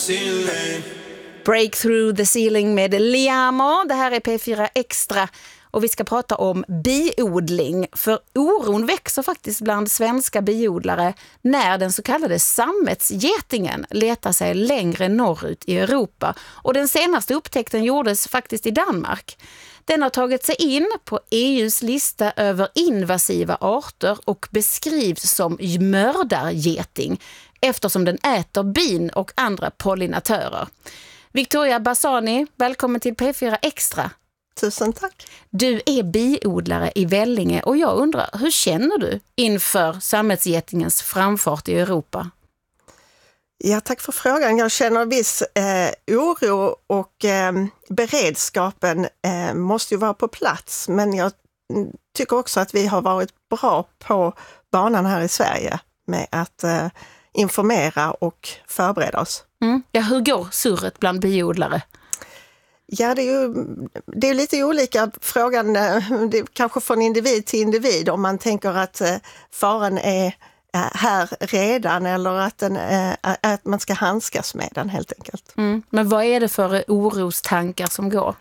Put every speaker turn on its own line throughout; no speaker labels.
ceiling.
Break through the ceiling med Liamo. Det här är P4 Extra och vi ska prata om biodling. För oron växer faktiskt bland svenska biodlare när den så kallade sammetsgetingen letar sig längre norrut i Europa. Och den senaste upptäckten gjordes faktiskt i Danmark. Den har tagit sig in på EUs lista över invasiva arter och beskrivs som mördargeting eftersom den äter bin och andra pollinatörer. Victoria Bassani, välkommen till P4 Extra.
Tusen tack.
Du är biodlare i Vellinge och jag undrar, hur känner du inför sammetsgetingens framfart i Europa?
Ja, tack för frågan. Jag känner viss oro och beredskapen måste ju vara på plats. Men jag tycker också att vi har varit bra på banan här i Sverige med att informera och förbereda oss.
Ja, hur går surret bland biodlare?
Ja, det är lite olika frågan, det är kanske från individ till individ om man tänker att faran är här redan eller att man ska handskas med den helt enkelt.
Men vad är det för orostankar som går?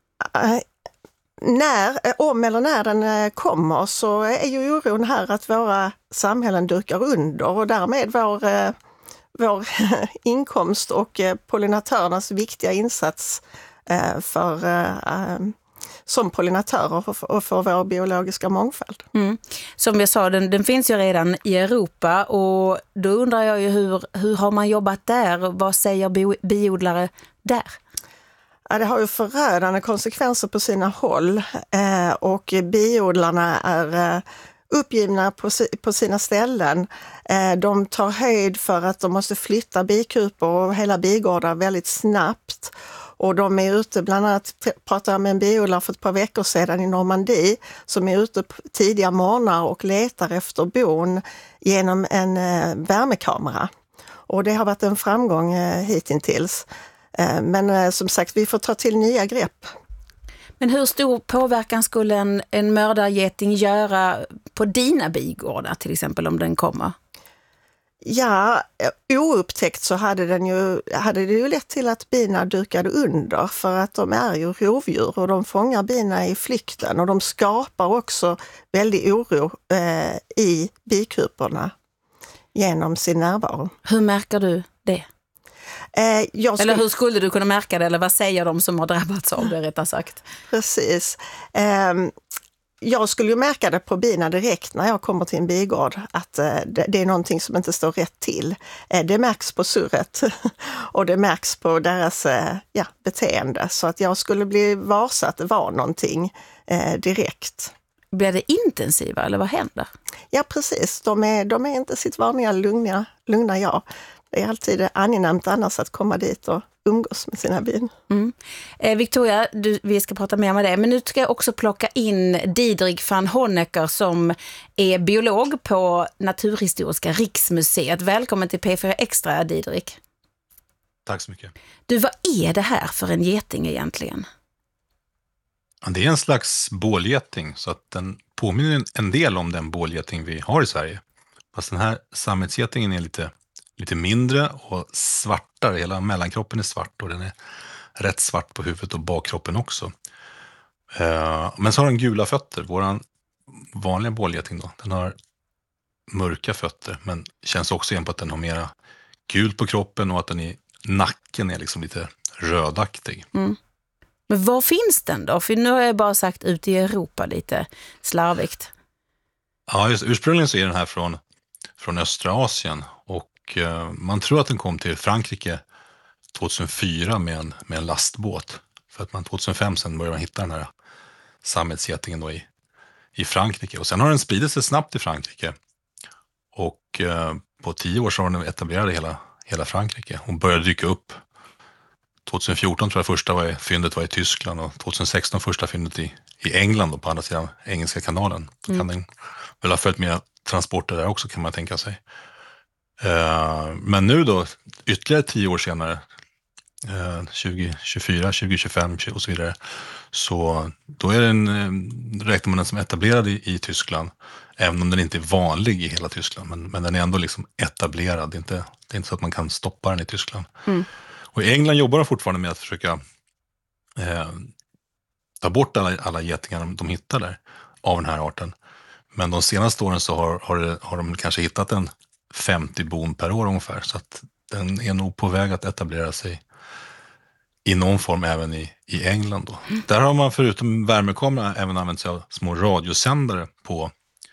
Om eller när den kommer så är ju oron här att våra samhällen dukar under och därmed vår inkomst och pollinatörernas viktiga insats som pollinatörer och för vår biologiska mångfald.
Som jag sa, den finns ju redan i Europa och då undrar jag ju hur har man jobbat där? Vad säger biodlare där?
Ja, det har ju förödande konsekvenser på sina håll och biodlarna är uppgivna på sina ställen. De tar höjd för att de måste flytta bikupor och hela bigårdar väldigt snabbt. Och de är ute, bland annat pratade jag med en biodlare för ett par veckor sedan i Normandie som är ute tidiga morgnar och letar efter bon genom en värmekamera. Och det har varit en framgång hittills. Men som sagt, vi får ta till nya grepp.
Men hur stor påverkan skulle en mördargeting göra på dina bigårdar till exempel om den kommer?
Ja, oupptäckt så hade det ju lett till att bina dukade under för att de är ju rovdjur och de fångar bina i flykten och de skapar också väldigt oro i bikuporna genom sin närvaro. Hur
märker du det? Eller hur skulle du kunna märka det? Eller vad säger de som har drabbats av det rättare sagt?
Precis. Jag skulle ju märka det på bina direkt när jag kommer till en bigård att det är någonting som inte står rätt till. Det märks på surret och det märks på deras beteende. Så att jag skulle bli varse att det var någonting direkt.
Blir det intensiva eller vad händer?
Ja, precis. De är inte sitt vanliga lugna jag. Det är alltid angenämt annars att komma dit och umgås med sina bin.
Victoria, vi ska prata mer med det. Men nu ska jag också plocka in Diederik van Honecker som är biolog på Naturhistoriska riksmuseet. Välkommen till P4 Extra, Diederik.
Tack så mycket.
Du, vad är det här för en geting egentligen?
Det är en slags bålgeting så att den påminner en del om den bålgeting vi har i Sverige. Fast den här sammetsgetingen är lite mindre och svartare. Hela mellankroppen är svart och den är rätt svart på huvudet och bakkroppen också. Men så har den gula fötter. Våran vanliga bålgeting då. Den har mörka fötter men känns också igen på att den har mera gult på kroppen och att den i nacken är liksom lite rödaktig.
Men var finns den då? För nu har jag bara sagt ut i Europa lite slarvigt.
Ja, ursprungligen så är den här från östra Asien och man tror att den kom till Frankrike 2004 med en lastbåt. För att man 2005 sen började man hitta den här sammetsgetingen då i Frankrike. Och sen har den spridit sig snabbt i Frankrike. Och på 10 år så har den etablerat hela Frankrike. Hon började dyka upp. 2014 tror jag första fyndet var i Tyskland och 2016 första fyndet i England och på andra sidan Engelska kanalen. Då kan den väl ha följt med transporter där också kan man tänka sig. Men nu då, ytterligare 10 år senare, 2024, 2025 och så vidare, så då är räknar man den som etablerad i Tyskland, även om den inte är vanlig i hela Tyskland, men den är ändå liksom etablerad. Det är inte så att man kan stoppa den i Tyskland. Och i England jobbar de fortfarande med att försöka ta bort alla getingar de hittar där av den här arten. Men de senaste åren så har de kanske hittat en 50 bon per år ungefär. Så att den är nog på väg att etablera sig i någon form även i England då. Där har man förutom värmekamera även använt sig av små radiosändare på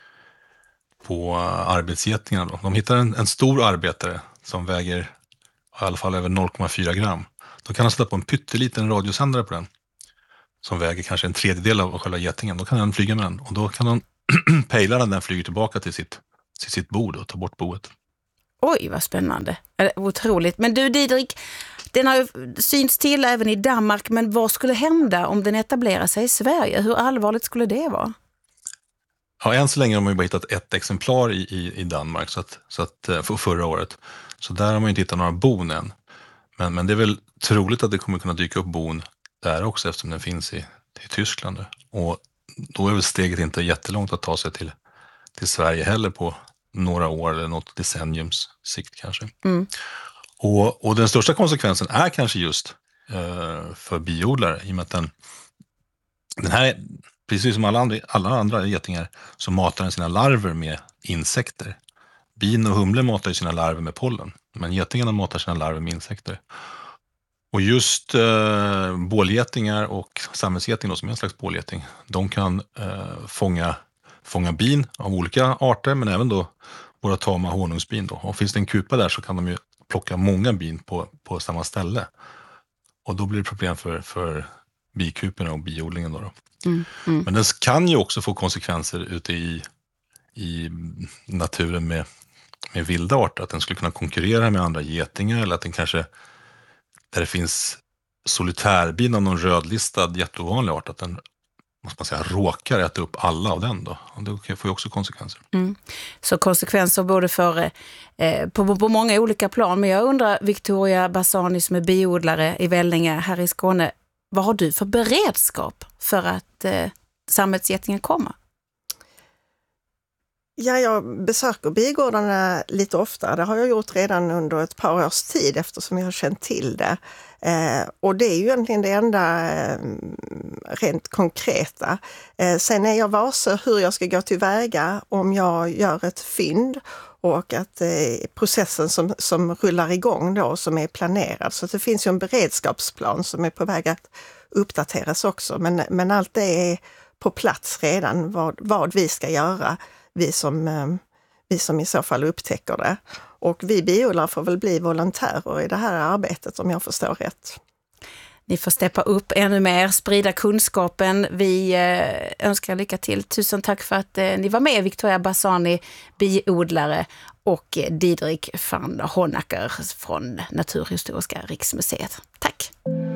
arbetsgetingarna då. De hittar en stor arbetare som väger i alla fall över 0,4 gram. Då kan de sätta på en pytteliten radiosändare på den som väger kanske en tredjedel av själva getingen. Då kan den flyga med den och då kan de pejla den flyger tillbaka till sitt bod och ta bort boet.
Oj, vad spännande. Otroligt. Men du Didrik, den har ju synts till även i Danmark, men vad skulle hända om den etablerar sig i Sverige? Hur allvarligt skulle det vara?
Ja, än så länge har man ju bara hittat ett exemplar i Danmark så att för förra året. Så där har man inte hittat några bon än. Men det är väl troligt att det kommer kunna dyka upp bon där också eftersom den finns i Tyskland. Och då är väl steget inte jättelångt att ta sig till Sverige heller på några år eller något decenniums sikt kanske. Mm. Och den största konsekvensen är kanske just för biodlare i och med att den här, precis som alla andra getingar, så matar den sina larver med insekter. Bin och humle matar ju sina larver med pollen, men getingarna matar sina larver med insekter. Och just bålgetingar och sammetsgeting som är en slags bålgeting, de kan fånga bin av olika arter, men även då våra tama honungsbin då. Och finns det en kupa där så kan de ju plocka många bin på samma ställe. Och då blir det problem för bikuporna och biodlingen då. Men det kan ju också få konsekvenser ute i naturen med vilda arter. Att den skulle kunna konkurrera med andra getingar eller att den kanske, där det finns solitärbin av någon rödlistad jätteovanlig art, att den måste man säga råkar äta upp alla av den då. Och det får ju också konsekvenser.
Så konsekvenser både för på många olika plan. Men jag undrar, Victoria Bassani som är biodlare i Vellinge här i Skåne, vad har du för beredskap för att sammetsgetingen kommer?
Ja, jag besöker bigårdarna lite ofta. Det har jag gjort redan under ett par års tid eftersom jag har känt till det. Och det är ju egentligen det enda rent konkreta. Sen är jag varse hur jag ska gå tillväga om jag gör ett fynd och att processen som rullar igång då, som är planerad. Så det finns ju en beredskapsplan som är på väg att uppdateras också. Men allt det är på plats redan vad vi ska göra. Vi som i så fall upptäcker det. Och vi biodlare får väl bli volontärer i det här arbetet om jag förstår rätt.
Ni får steppa upp ännu mer, sprida kunskapen. Vi önskar lycka till. Tusen tack för att ni var med, Victoria Bassani, biodlare, och Didrik van Honacker från Naturhistoriska riksmuseet. Tack!